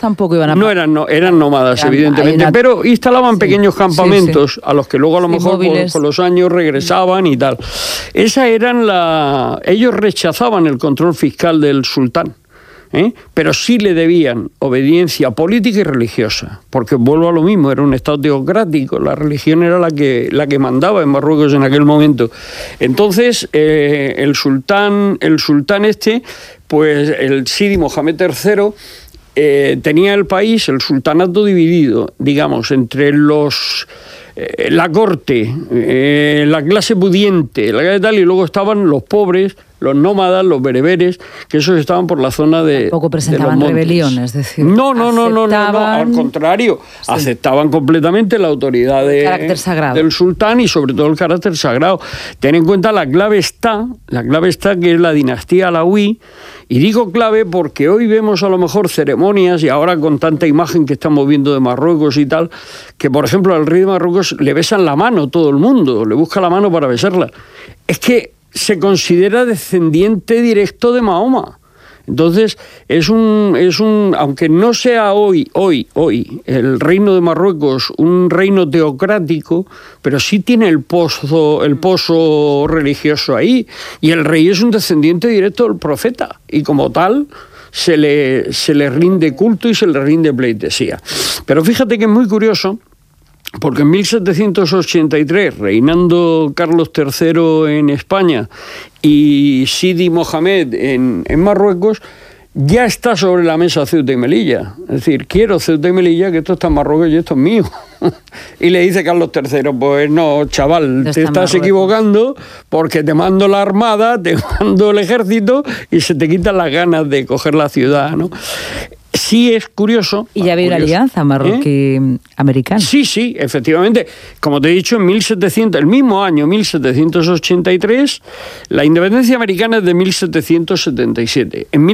tampoco iban a... No eran nómadas, evidentemente, pero instalaban pequeños campamentos a los que luego a lo mejor con los años regresaban y tal. Ellos rechazaban el control fiscal del sultán. Pero sí le debían obediencia política y religiosa, porque vuelvo a lo mismo, era un estado teocrático, la religión era la que mandaba en Marruecos en aquel momento. Entonces el sultán pues el Sidi Mohamed III tenía el país, el sultanato dividido, digamos, entre la corte, la clase pudiente, la clase tal, y luego estaban los pobres, los nómadas, los bereberes, que esos estaban por la zona de tampoco presentaban rebelión, es decir... No, al contrario, aceptaban completamente la autoridad del sultán y sobre todo el carácter sagrado. Ten en cuenta la clave está que es la dinastía alauí, y digo clave porque hoy vemos a lo mejor ceremonias, y ahora con tanta imagen que estamos viendo de Marruecos y tal, que por ejemplo al rey de Marruecos le besan la mano todo el mundo, le busca la mano para besarla. Es que se considera descendiente directo de Mahoma. Entonces, aunque no sea hoy el reino de Marruecos un reino teocrático, pero sí tiene el pozo religioso ahí, y el rey es un descendiente directo del profeta, y como tal se le rinde culto y se le rinde pleitesía. Pero fíjate que es muy curioso, porque en 1783, reinando Carlos III en España y Sidi Mohamed en Marruecos, ya está sobre la mesa Ceuta y Melilla. Es decir, quiero Ceuta y Melilla, que esto está en Marruecos y esto es mío. Y le dice Carlos III, pues no, chaval, te estás equivocando, porque te mando la armada, te mando el ejército y se te quitan las ganas de coger la ciudad, ¿no? Sí es curioso. Y ya había una alianza marroquí-americana. Sí, efectivamente. Como te he dicho, el mismo año, 1783, la independencia americana es de 1777. En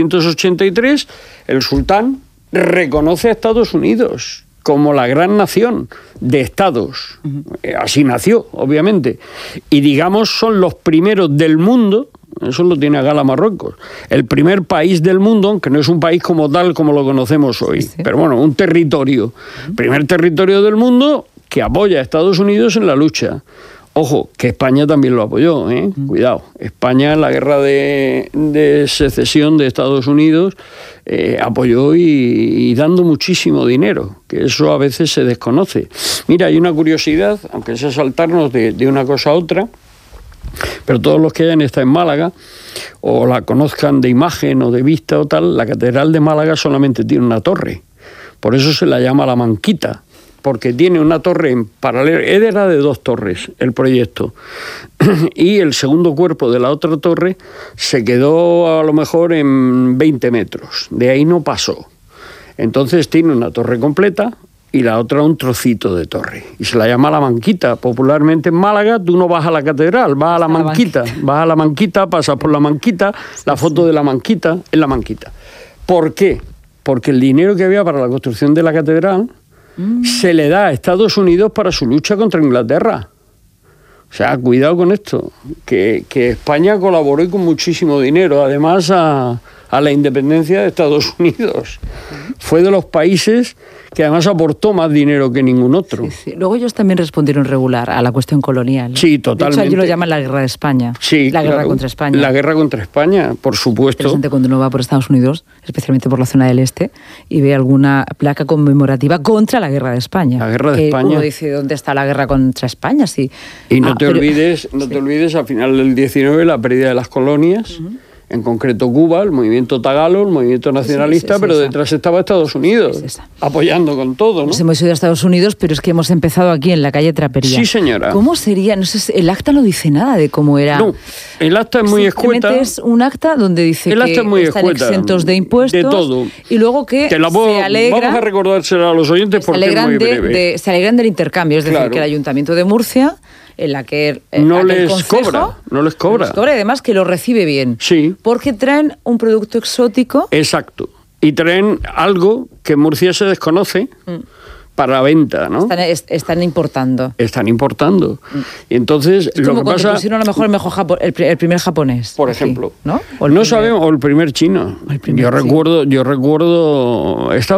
1783, el sultán reconoce a Estados Unidos como la gran nación de estados. Así nació, obviamente. Y digamos, son los primeros del mundo. Eso lo tiene a gala Marruecos. El primer país del mundo, aunque no es un país como tal como lo conocemos hoy, pero bueno, un territorio. Primer territorio del mundo que apoya a Estados Unidos en la lucha. Ojo, que España también lo apoyó, cuidado. España en la guerra de secesión de Estados Unidos apoyó y dando muchísimo dinero, que eso a veces se desconoce. Mira, hay una curiosidad, aunque sea saltarnos de una cosa a otra, pero todos los que hayan estado en Málaga o la conozcan de imagen o de vista o tal, la catedral de Málaga solamente tiene una torre. Por eso se la llama la Manquita, porque tiene una torre en paralelo. Era de 2 torres el proyecto, y el segundo cuerpo de la otra torre se quedó a lo mejor en 20 metros. De ahí no pasó. Entonces tiene una torre completa y la otra un trocito de torre. Y se la llama la Manquita. Popularmente en Málaga tú no vas a la catedral, vas a la Manquita. Vas a la Manquita, pasas por la Manquita, la foto de la Manquita es la Manquita. ¿Por qué? Porque el dinero que había para la construcción de la catedral se le da a Estados Unidos para su lucha contra Inglaterra. O sea, cuidado con esto, que España colaboró con muchísimo dinero, además a la independencia de Estados Unidos. Fue de los países que además aportó más dinero que ningún otro. Sí. Luego ellos también respondieron regular a la cuestión colonial. Sí, totalmente. De hecho, ellos lo llaman la guerra de España. Sí, la guerra contra España. La guerra contra España, por supuesto. Interesante cuando uno va por Estados Unidos, especialmente por la zona del este, y ve alguna placa conmemorativa contra la guerra de España. La guerra de España. Uno dice, ¿dónde está la guerra contra España? Sí. Y no te olvides, al final del 19, la pérdida de las colonias. En concreto Cuba, el movimiento tagalo, el movimiento nacionalista, pero detrás estaba Estados Unidos, apoyando con todo, ¿no? Nos hemos ido a Estados Unidos, pero es que hemos empezado aquí en la calle Trapería. Sí, señora. ¿Cómo sería? No sé, el acta no dice nada de cómo era. No, el acta es muy escueta. Es un acta donde dice que están exentos de impuestos. De todo. Y luego que se alegra... Vamos a recordárselo a los oyentes porque es muy breve. Se alegran del intercambio, es decir, que el Ayuntamiento de Murcia, en la que no les cobra. Y además que lo recibe bien. Sí. Porque traen un producto exótico. Exacto. Y traen algo que en Murcia se desconoce para venta, ¿no? Están importando. Están importando. Y entonces es como lo que pasa... pusieron a lo mejor el primer japonés. Por ejemplo. ¿No? No sabemos, o el primer chino. Yo recuerdo estaba